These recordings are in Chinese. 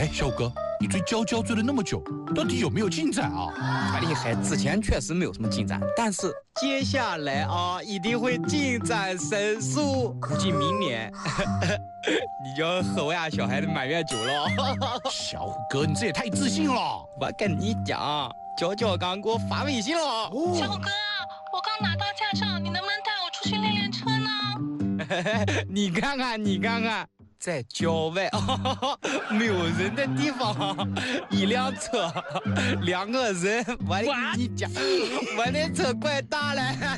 哎，小哥，你追娇娇追了那么久，到底有没有进展啊？ 太厉害，之前确实没有什么进展，但是接下来啊，一定会进展神速，估计明年你就要喝我家小孩的满月酒了。 小哥，你这也太自信了。 我跟你讲，娇娇刚给我发微信了。 小哥，我刚拿到驾照，你能不能带我出去练练车呢？ 你看看。在郊外没有人的地方，一辆车，2个人，我跟你讲，我的车快大了。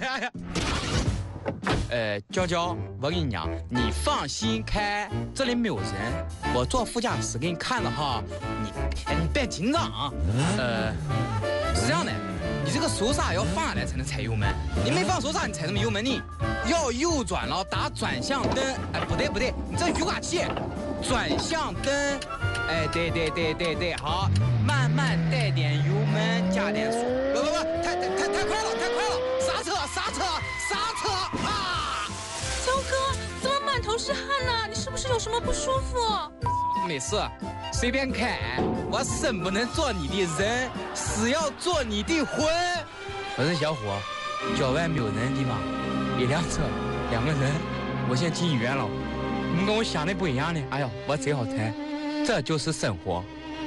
娇娇，我跟你讲，你放心开，这里没有人，我坐副驾驶给你看了哈，你别紧张啊。是这样的，你这个手刹要放下来才能踩油门，你没放手刹，你踩什么油门呢？要右转了，打转向灯。哎，不对，你这雨刮器，转向灯。哎，对，好，慢慢带点油门，加点速。不，太快了，刹车啊！ 小哥，怎么满头是汗呢？你是不是有什么不舒服？ 没事，随便开。我生不能做你的人，死要做你的魂。我是小伙，郊外没有人的地方，一辆车，2个人，我现在进医院了。你跟我想的不一样呢。哎呦，我真好猜，这就是生活。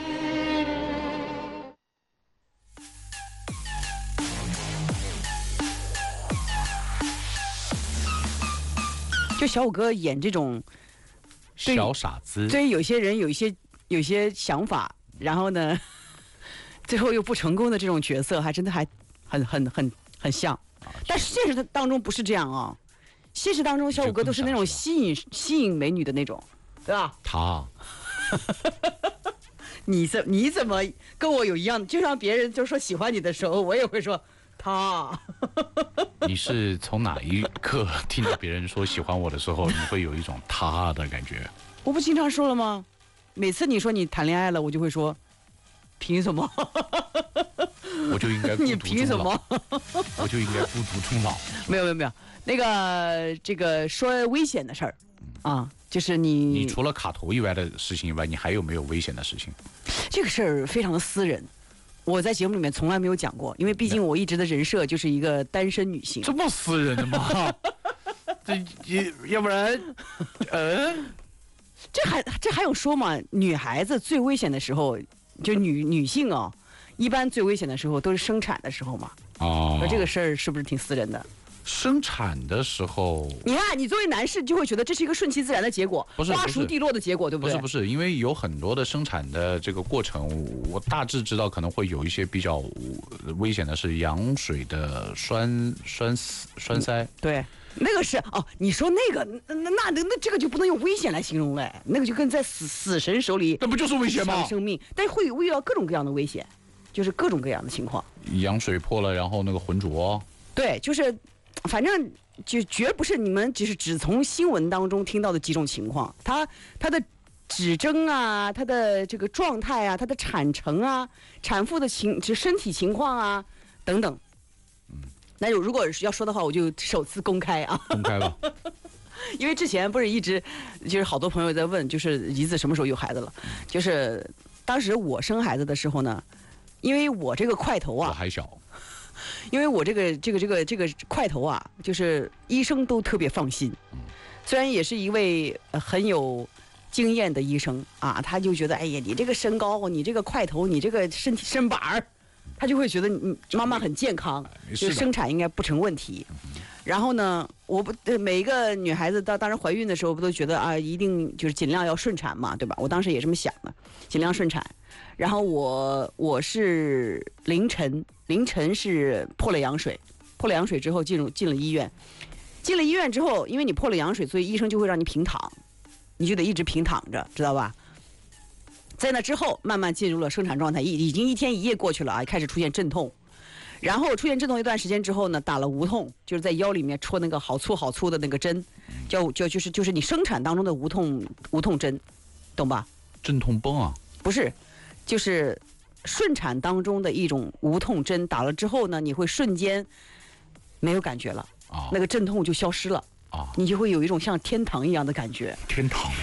就小五哥演这种小傻子， 对有些人有一些想法，然后呢，最后又不成功的这种角色，还真的还很像。但是现实当中不是这样啊，现实当中小五哥都是那种吸引美女的那种，对吧？ 他， 你怎么跟我有一样？就像别人就说喜欢你的时候，我也会说他。 你是从哪一刻听到别人说喜欢我的时候，你会有一种他的感觉？ 我不经常说了吗？每次你说你谈恋爱了，我就会说，凭什么？ 我就应该孤独终老。 你凭什么？ 我就应该孤独终老。 没有，那个这个说危险的事儿啊，就是你除了卡头以外的事情以外，你还有没有危险的事情？ 这个事儿非常的私人，我在节目里面从来没有讲过，因为毕竟我一直的人设就是一个单身女性。 这么私人的吗？要不然， 这还用说吗？女孩子最危险的时候，就女性啊，一般最危险的时候都是生产的时候嘛。 哦， 这个事儿是不是挺私人的？ 生产的时候， 你看，你作为男士就会觉得这是一个顺其自然的结果，花熟蒂落的结果，对不对？ 不是，因为有很多的生产的这个过程，我大致知道可能会有一些比较危险的是羊水的栓塞。 对，那个是哦，你说那个那这个就不能用危险来形容了，那个就跟在死神手里， 那不就是危险吗？ 生命，但是会遇到各种各样的危险，就是各种各样的情况。 羊水破了，然后那个浑浊。对， 就是。反正就绝不是你们只从新闻当中听到的几种情况，它的指征啊，它的这个状态啊，它的产程啊，产妇的身体情况啊等等。那如果是要说的话，我就首次公开啊， 公开吧。 因为之前不是一直就是好多朋友在问，就是姨子什么时候有孩子了？就是当时我生孩子的时候呢，因为我这个块头啊， 我还小。 因为我这个块头啊，就是医生都特别放心，虽然也是一位很有经验的医生啊，他就觉得哎呀，你这个身高，你这个块头，你这个身板儿，他就会觉得你妈妈很健康，就生产应该不成问题。然后呢，我不每一个女孩子当然怀孕的时候不都觉得啊，一定就是尽量要顺产嘛，对吧？我当时也这么想的，尽量顺产。然后我是凌晨是破了羊水之后进了医院，进了医院之后，因为你破了羊水，所以医生就会让你平躺，你就得一直平躺着，知道吧？在那之后慢慢进入了生产状态，已经1天1夜过去了啊，开始出现阵痛，然后出现阵痛一段时间之后呢，打了无痛，就是在腰里面戳那个好粗的那个针，就是你生产当中的无痛针，懂吧？ 镇痛泵啊？ 不是。就是顺产当中的一种无痛针，打了之后呢，你会瞬间没有感觉了，那个阵痛就消失了，你就会有一种像天堂一样的感觉。 天堂。